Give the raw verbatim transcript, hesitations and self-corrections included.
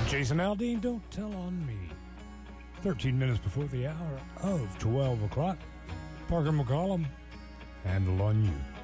Jason Aldean, Don't Tell on Me. thirteen minutes before the hour of twelve o'clock. Parker McCollum, Handle on You.